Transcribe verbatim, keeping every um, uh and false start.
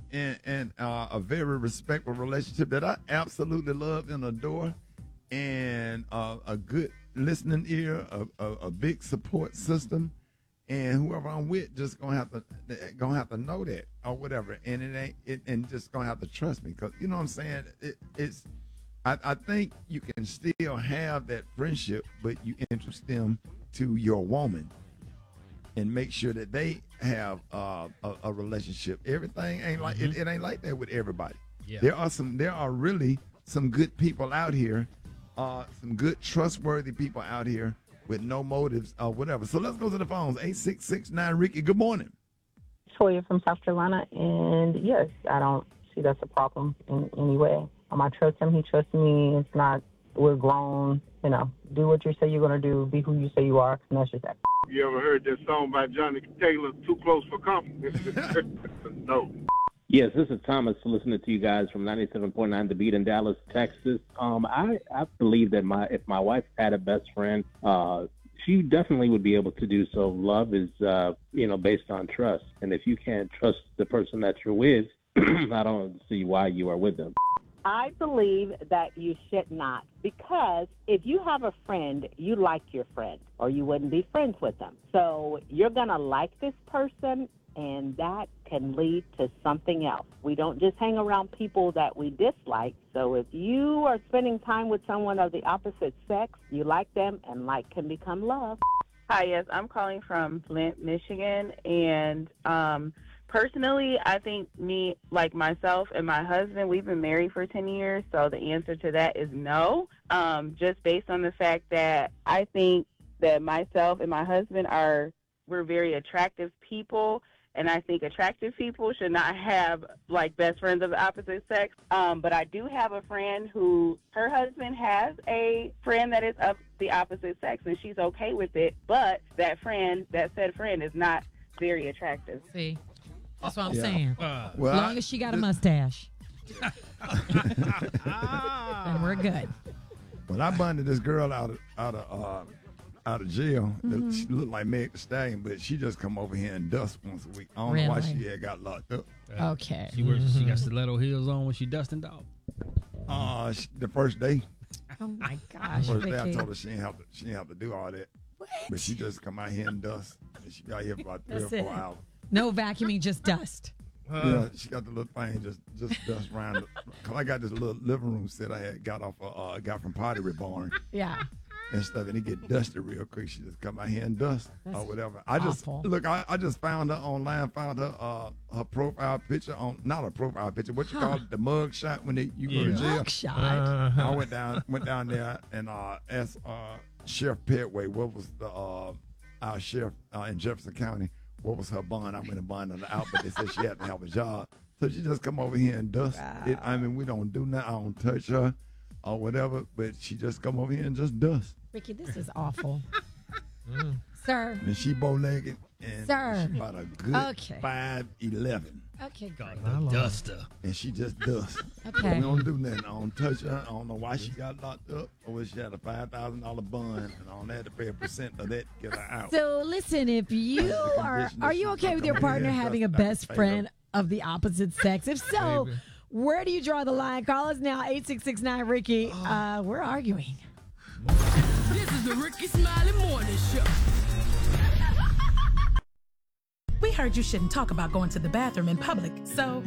and, and uh, a very respectful relationship that I absolutely love and adore, and uh, a good listening ear, a, a, a big support system, and whoever I'm with just gonna have to gonna have to know that or whatever, and it ain't it, and just gonna have to trust me, because you know what I'm saying. It, it's I, I think you can still have that friendship, but you introduce them to your woman and make sure that they have uh, a, a relationship. Everything ain't like mm-hmm. it, it ain't like that with everybody. Yeah. There are some there are really some good people out here, uh, some good trustworthy people out here with no motives or whatever. So let's go to the phones. eight six six nine Ricky. Good morning. Toya from South Carolina, and yes, I don't see that's a problem in any way. Um, I trust him. He trusts me. It's not, we're grown. You know, do what you say you're going to do. Be who you say you are. And that's just that. You ever heard that song by Johnny Taylor, Too Close for Comfort? No. Yes, this is Thomas listening to you guys from ninety-seven point nine The Beat in Dallas, Texas. Um, I, I believe that my if my wife had a best friend, uh, she definitely would be able to do so. Love is, uh, you know, based on trust. And if you can't trust the person that you're with, I don't see why you are with them. I believe that you should not, because if you have a friend, you like your friend, or you wouldn't be friends with them. So you're going to like this person, and that can lead to something else. We don't just hang around people that we dislike. So if you are spending time with someone of the opposite sex, you like them, and like can become love. Hi, yes, I'm calling from Flint, Michigan, and um, personally, I think me, like myself and my husband, we've been married for ten years, so the answer to that is no, um, just based on the fact that I think that myself and my husband are, we're very attractive people, and I think attractive people should not have, like, best friends of the opposite sex. Um, but I do have a friend who, her husband has a friend that is of the opposite sex, and she's okay with it. But that friend, that said friend, is not very attractive. See, that's what I'm yeah. saying. Uh, well, as long I, as she got a mustache. And we're good. When I bonded this girl out of, out of, uh, out of jail, mm-hmm. she looked like Meg Thee Stallion, but she just come over here and dust once a week. I don't really? know why she had got locked up. Uh, okay. She wears, mm-hmm. she got stiletto heels on when she dusting dog. Uh, she, the first day. Oh my gosh. The first Ricky. day I told her she didn't have to, she didn't have to do all that. What? But she just come out here and dust. And she got here for about three That's or four it. hours. No vacuuming, just dust. Uh, yeah, she got the little thing, just just dust around. The, Cause I got this little living room set I had got off, uh, uh got from Potty Reborn. Yeah. And stuff, and it get dusty real quick. She just come out here and dust That's or whatever. I just awful. look. I, I just found her online. Found her uh her profile picture on not a profile picture. What you huh. call it? The mug shot when they, you yeah. go to jail. Mug shot. Uh-huh. I went down went down there and uh asked uh Sheriff Petway what was the uh our sheriff uh, in Jefferson County, what was her bond. I went and bonded her out, but they said she had to have a job. So she just come over here and dust wow. it. I mean, we don't do nothing. I don't touch her or whatever, but she just come over here and just dust. Ricky, this is awful. mm. Sir. And she bow-legged, and Sir. she about a good okay. five eleven. Okay, God, the duster. And she just dust. Okay. We don't do nothing. I don't touch her. I don't know why she got locked up or whether she had a five thousand dollars bond, and I don't have to pay a percent of that to get her out. So, listen, if you are, are you okay with your partner having a best friend of the opposite sex? If so, Baby. Where do you draw the line? Call us now, eight six six nine Ricky. Uh, we're arguing. This is the Ricky Smiley Morning Show. We heard you shouldn't talk about going to the bathroom in public, so